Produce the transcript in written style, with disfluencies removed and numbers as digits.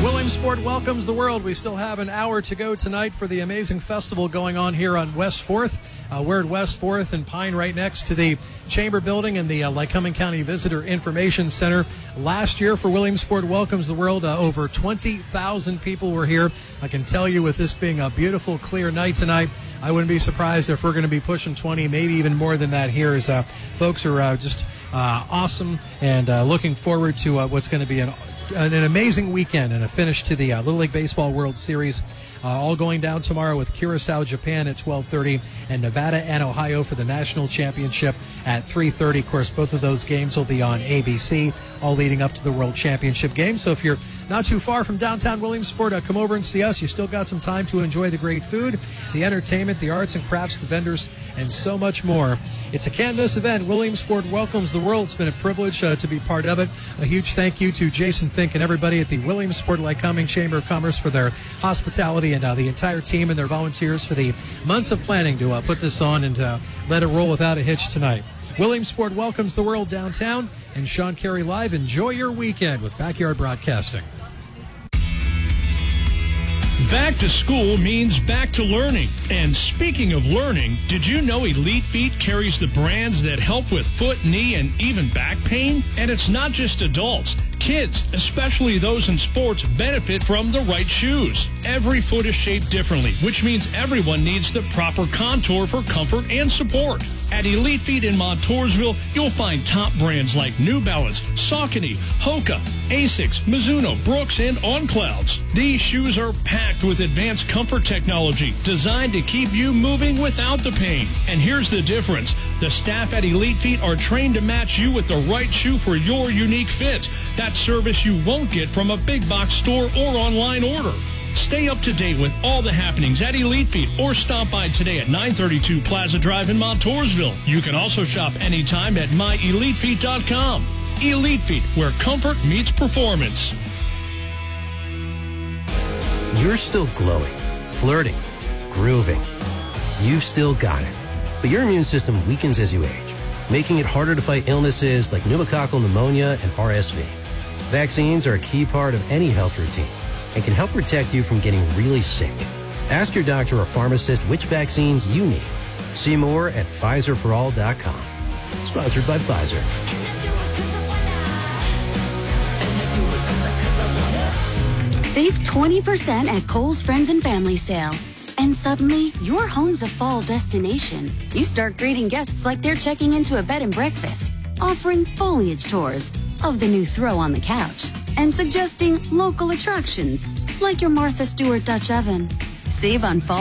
Williamsport welcomes the world. We still have an hour to go tonight for the amazing festival going on here on West 4th. We're at West 4th and Pine, right next to the Chamber Building and the Lycoming County Visitor Information Center. Last year for Williamsport welcomes the world, over 20,000 people were here. I can tell you, with this being a beautiful, clear night tonight, I wouldn't be surprised if we're going to be pushing 20, maybe even more than that here, as folks are just awesome and looking forward to what's going to be an amazing weekend and a finish to the Little League Baseball World Series, all going down tomorrow with Curacao, Japan at 12:30 and Nevada and Ohio for the National Championship at 3:30. Of course, both of those games will be on ABC, all leading up to the World Championship game. So if you're not too far from downtown Williamsport, come over and see us. You still got some time to enjoy the great food, the entertainment, the arts and crafts, the vendors, and so much more. It's a can't-miss event. Williamsport welcomes the world. It's been a privilege to be part of it. A huge thank you to Jason Fink and everybody at the Williamsport Lycoming Chamber of Commerce for their hospitality, and the entire team and their volunteers for the months of planning to put this on and let it roll without a hitch tonight. Williamsport welcomes the world downtown, and Sean Carey Live. Enjoy your weekend with Backyard Broadcasting. Back to school means back to learning. And speaking of learning, did you know Elite Feet carries the brands that help with foot, knee, and even back pain? And it's not just adults. Kids, especially those in sports, benefit from the right shoes. Every foot is shaped differently, which means everyone needs the proper contour for comfort and support. At Elite Feet in Montoursville, you'll find top brands like New Balance, Saucony, Hoka, Asics, Mizuno, Brooks, and On Clouds. These shoes are packed with advanced comfort technology designed to keep you moving without the pain. And here's the difference. The staff at Elite Feet are trained to match you with the right shoe for your unique fit. That service you won't get from a big box store or online order. Stay up to date with all the happenings at Elite Feet or stop by today at 932 Plaza Drive in Montoursville. You can also shop anytime at myelitefeet.com. Elite Feet, where comfort meets performance. You're still glowing, flirting, grooving. You've still got it. But your immune system weakens as you age, making it harder to fight illnesses like pneumococcal pneumonia and RSV. Vaccines are a key part of any health routine and can help protect you from getting really sick. Ask your doctor or pharmacist which vaccines you need. See more at PfizerForAll.com. Sponsored by Pfizer. Save 20% at Kohl's Friends and Family Sale. And suddenly, your home's a fall destination. You start greeting guests like they're checking into a bed and breakfast, offering foliage tours of the new throw on the couch, and suggesting local attractions like your Martha Stewart Dutch oven. Save on fall